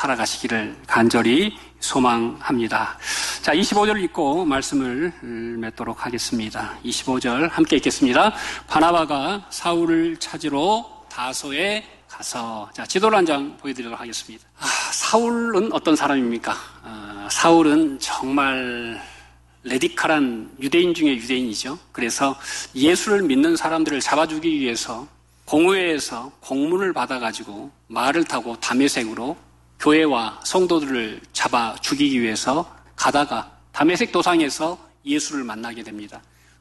살아가시기를 간절히 소망합니다. 자, 25절 읽고 말씀을 맺도록 하겠습니다. 25절 함께 읽겠습니다. 바나바가 사울을 찾으러 다소에 가서, 자, 지도를 한 장 보여드리도록 하겠습니다. 사울은 어떤 사람입니까? 사울은 정말 레디컬한 유대인 중에 유대인이죠. 그래서 예수를 믿는 사람들을 잡아주기 위해서 공회에서 공문을 받아가지고 말을 타고 다메섹으로 교회와 성도들을 잡아 죽이기 위해서 가다가 다메섹 도상에서 예수를 만나게 됩니다.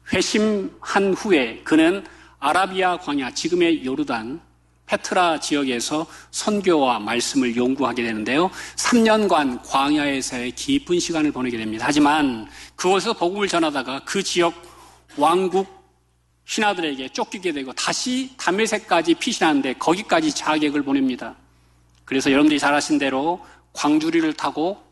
회심한 후에 그는 아라비아 광야, 지금의 요르단 페트라 지역에서 선교와 말씀을 연구하게 되는데요. 3년간 광야에서의 깊은 시간을 보내게 됩니다. 하지만 그곳에서 복음을 전하다가 그 지역 왕국 신하들에게 쫓기게 되고 다시 다메섹까지 피신하는데 거기까지 자객을 보냅니다. 그래서 여러분들이 잘 아신 대로 광주리를 타고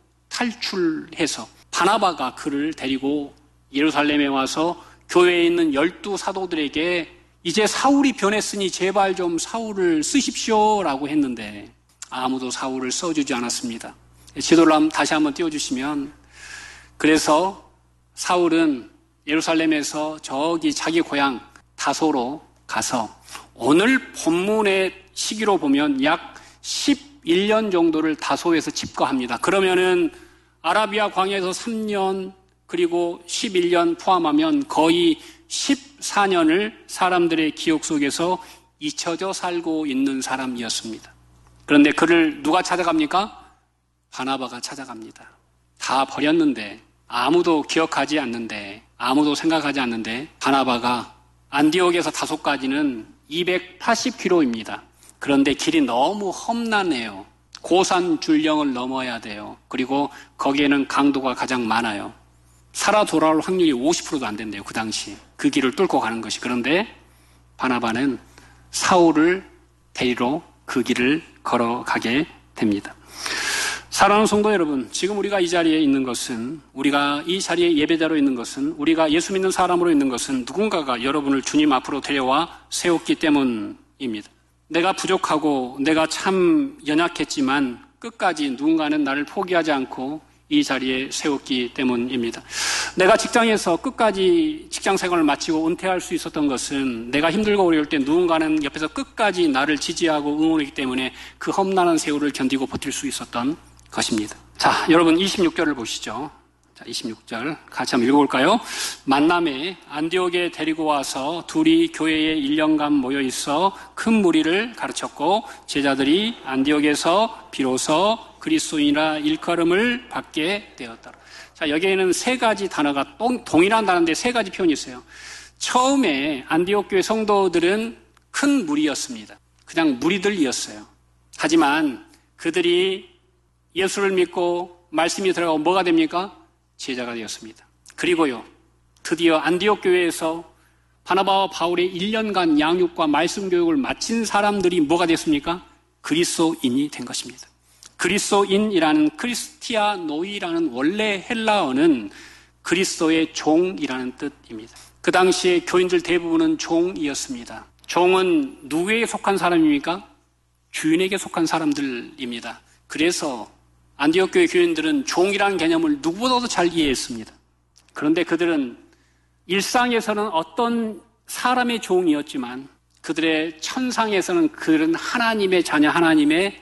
탈출해서 바나바가 그를 데리고 예루살렘에 와서 교회에 있는 12사도들에게 이제 사울이 변했으니 제발 좀 사울을 쓰십시오라고 했는데 아무도 사울을 써주지 않았습니다. 지도를 다시 한번 띄워주시면, 그래서 사울은 예루살렘에서 저기 자기 고향 다소로 가서 오늘 본문의 시기로 보면 약 11년 정도를 다소에서 집거합니다. 그러면은 아라비아 광야에서 3년 그리고 11년 포함하면 거의 14년을 사람들의 기억 속에서 잊혀져 살고 있는 사람이었습니다. 그런데 그를 누가 찾아갑니까? 바나바가 찾아갑니다. 다 버렸는데, 아무도 기억하지 않는데, 아무도 생각하지 않는데 바나바가 안디옥에서 다소까지는 280km입니다. 그런데 길이 너무 험난해요. 고산 줄령을 넘어야 돼요. 그리고 거기에는 강도가 가장 많아요. 살아 돌아올 확률이 50%도 안 된대요. 그 당시 그 길을 뚫고 가는 것이. 그런데 바나바는 사울을 데리러 그 길을 걸어가게 됩니다. 사랑하는 성도 여러분, 지금 우리가 이 자리에 있는 것은, 우리가 이 자리에 예배자로 있는 것은, 우리가 예수 믿는 사람으로 있는 것은 누군가가 여러분을 주님 앞으로 데려와 세웠기 때문입니다. 내가 부족하고 내가 참 연약했지만 끝까지 누군가는 나를 포기하지 않고 이 자리에 세웠기 때문입니다. 내가 직장에서 끝까지 직장 생활을 마치고 은퇴할 수 있었던 것은 내가 힘들고 어려울 때 누군가는 옆에서 끝까지 나를 지지하고 응원했기 때문에 그 험난한 세월을 견디고 버틸 수 있었던 것입니다. 자, 여러분 26절을 보시죠. 자, 26절 같이 한번 읽어볼까요? 만남에 안디옥에 데리고 와서 둘이 교회에 1년간 모여 있어 큰 무리를 가르쳤고 제자들이 안디옥에서 비로소 그리스도인이라 일컬음을 받게 되었다. 자, 여기에는 세 가지 단어가 동일한 단어인데 세 가지 표현이 있어요. 처음에 안디옥 교회 성도들은 큰 무리였습니다. 그냥 무리들이었어요. 하지만 그들이 예수를 믿고 말씀이 들어가고 뭐가 됩니까? 제자가 되었습니다. 그리고요, 드디어 안디옥 교회에서 바나바와 바울의 1년간 양육과 말씀 교육을 마친 사람들이 뭐가 됐습니까? 그리스도인이 된 것입니다. 그리스도인이라는 크리스티아노이라는 원래 헬라어는 그리스도의 종이라는 뜻입니다. 그 당시에 교인들 대부분은 종이었습니다. 종은 누구에게 속한 사람입니까? 주인에게 속한 사람들입니다. 그래서 안디옥 교회 교인들은 종이라는 개념을 누구보다도 잘 이해했습니다. 그런데 그들은 일상에서는 어떤 사람의 종이었지만 그들의 천상에서는 그들은 하나님의 자녀, 하나님의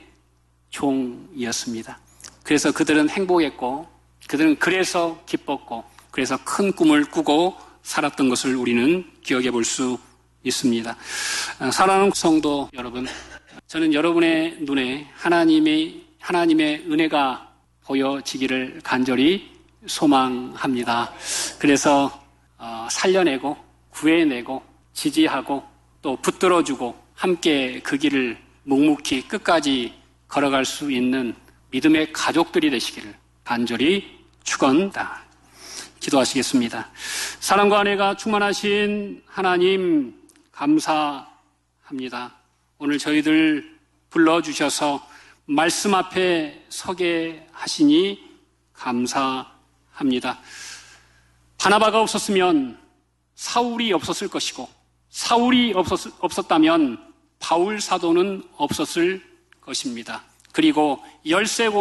종이었습니다. 그래서 그들은 행복했고 그들은 그래서 기뻤고 그래서 큰 꿈을 꾸고 살았던 것을 우리는 기억해 볼 수 있습니다. 사랑하는 성도 여러분, 저는 여러분의 눈에 하나님의 은혜가 보여지기를 간절히 소망합니다. 그래서 살려내고 구해내고 지지하고 또 붙들어주고 함께 그 길을 묵묵히 끝까지 걸어갈 수 있는 믿음의 가족들이 되시기를 간절히 축원다. 기도하시겠습니다. 사랑과 은혜가 충만하신 하나님 감사합니다. 오늘 저희들 불러주셔서 말씀 앞에 서게 하시니 감사합니다. 바나바가 없었으면 사울이 없었을 것이고 사울이 없었다면 바울 사도는 없었을 것입니다. 그리고 열쇠고